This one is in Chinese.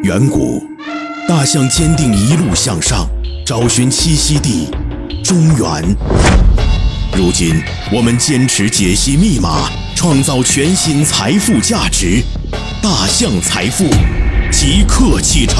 远古，大象坚定一路向上，找寻栖息地中原。如今，我们坚持解析密码，创造全新财富价值。大象财富，即刻启程。